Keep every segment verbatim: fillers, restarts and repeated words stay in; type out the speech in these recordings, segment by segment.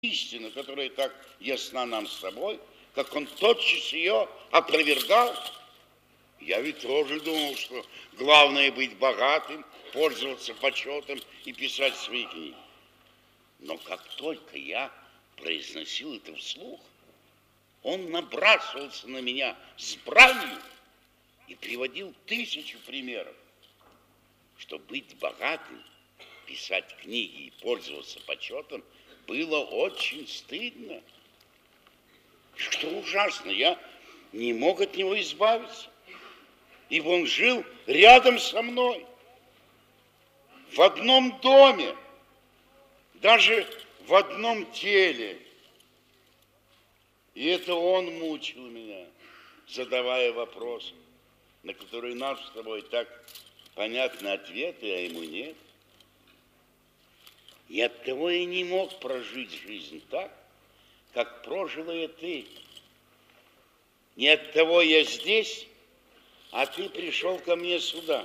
истина, которая так ясна нам с тобой, как он тотчас ее опровергал. Я ведь тоже думал, что главное быть богатым, пользоваться почетом и писать свои книги. Но как только я произносил это вслух, он набрасывался на меня с бранью и приводил тысячу примеров, что быть богатым, писать книги и пользоваться почетом было очень стыдно. Что ужасно, я не мог от него избавиться, ибо он жил рядом со мной, в одном доме, даже в одном теле. И это он мучил меня, задавая вопросы, на которые нам с тобой так понятны ответы, а ему нет. И оттого я не мог прожить жизнь так, как прожила и ты. Не оттого я здесь, а ты пришел ко мне сюда.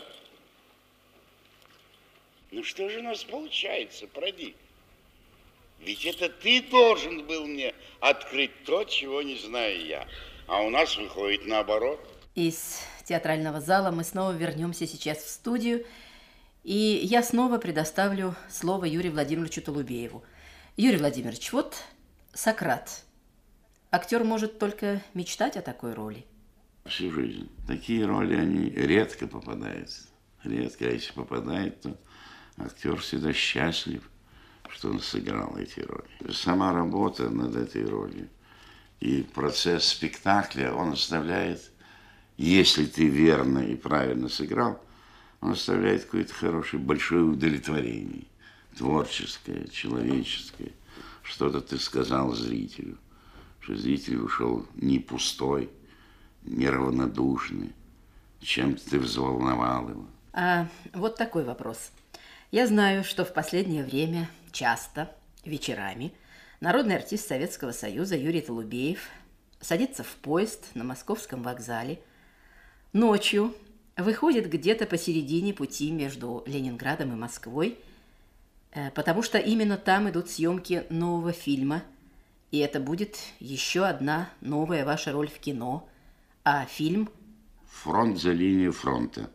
Ну что же у нас получается, Проди? Ведь это ты должен был мне открыть то, чего не знаю я. А у нас выходит наоборот. Из театрального зала мы снова вернемся сейчас в студию. И я снова предоставлю слово Юрию Владимировичу Толубееву. Юрий Владимирович, вот Сократ. Актер может только мечтать о такой роли. Всю жизнь. Такие роли, они редко попадаются. Редко, а если попадает, то актер всегда счастлив, что он сыграл эти роли. Сама работа над этой ролью и процесс спектакля, он оставляет, если ты верно и правильно сыграл, он оставляет какое-то хорошее, большое удовлетворение, творческое, человеческое. Что-то ты сказал зрителю, что зритель ушел не пустой, не равнодушный, чем-то ты взволновал его. А вот такой вопрос. Я знаю, что в последнее время часто, вечерами, народный артист Советского Союза Юрий Толубеев садится в поезд на Московском вокзале, ночью выходит где-то посередине пути между Ленинградом и Москвой, потому что именно там идут съемки нового фильма, и это будет еще одна новая ваша роль в кино. А фильм? «Фронт за линией фронта».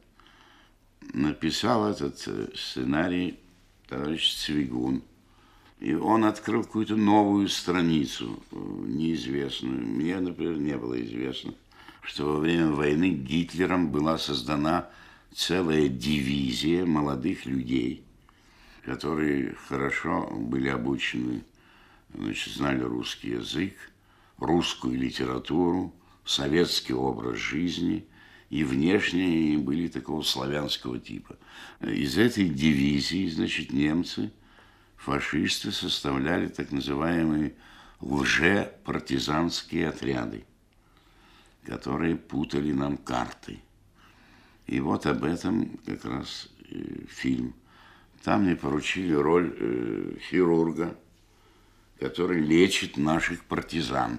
Написал этот сценарий товарищ Цвигун. И он открыл какую-то новую страницу, неизвестную. Мне, например, не было известно, что во время войны Гитлером была создана целая дивизия молодых людей, которые хорошо были обучены, значит, знали русский язык, русскую литературу, советский образ жизни, и внешне были такого славянского типа. Из этой дивизии, значит, немцы, фашисты составляли так называемые лже-партизанские отряды, которые путали нам карты. И вот об этом как раз э, фильм. Там мне поручили роль э, хирурга, который лечит наших партизан.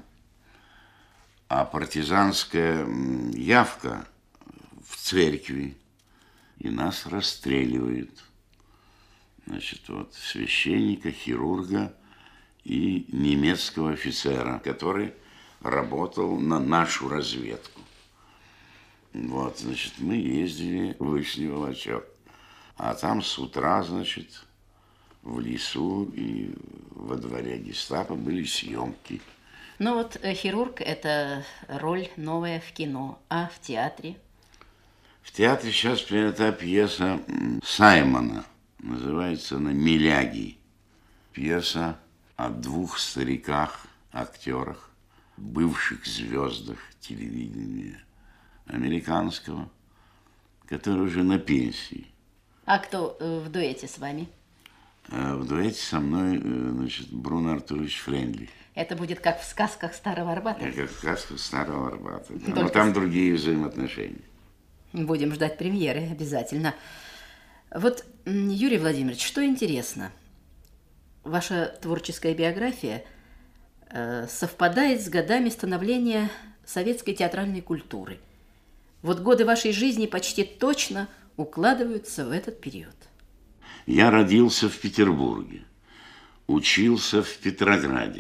А партизанская явка в церкви, и нас расстреливают. Значит, вот священника, хирурга и немецкого офицера, который работал на нашу разведку. Вот, значит, мы ездили в Вышний Волочек, а там с утра, значит, в лесу и во дворе гестапо были съемки. Ну вот хирург – это роль новая в кино, а в театре? В театре сейчас принята пьеса Саймона, называется она «Миляги». Пьеса о двух стариках, актерах, бывших звездах телевидения американского, которые уже на пенсии. А кто в дуэте с вами? А в дуэте со мной, значит, Бруно Артурович Френдлих. Это будет как в сказках Старого Арбата? Как в сказках Старого Арбата. Да. Но там другие взаимоотношения. Будем ждать премьеры обязательно. Вот, Юрий Владимирович, что интересно, ваша творческая биография э, совпадает с годами становления советской театральной культуры. Вот годы вашей жизни почти точно укладываются в этот период. Я родился в Петербурге. учился в Петрограде.